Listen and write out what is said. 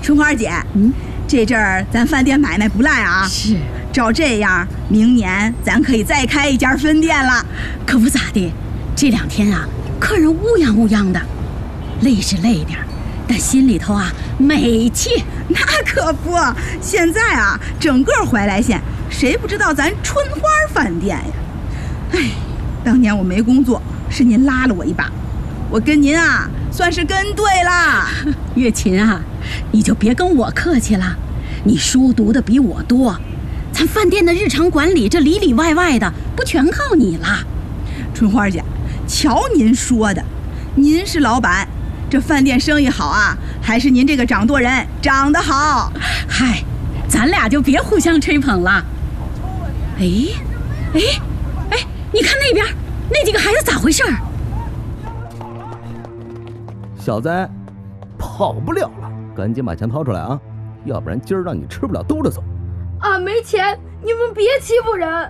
春花姐，这阵儿咱饭店买卖不赖啊。 是， 照这样，明年咱可以再开一家分店了。 可不咋的，这2天啊，客人乌泱乌泱的，累是累点，但心里头啊美气。 那可不，现在啊，整个怀来县谁不知道咱春花饭店呀？哎，当年我没工作，是您拉了我一把，我跟您啊算是跟对了。 月琴啊，你就别跟我客气了，你书读的比我多，咱饭店的日常管理这里里外外的不全靠你了。 春花姐，瞧您说的，您是老板，这饭店生意好啊，还是您这个掌舵人长得好？ 嗨，咱俩就别互相吹捧了。哎，你看那边那几个孩子咋回事？ 小子，跑不了了，赶紧把钱掏出来啊，要不然今儿让你吃不了兜着走。 俺没钱，你们别欺负人。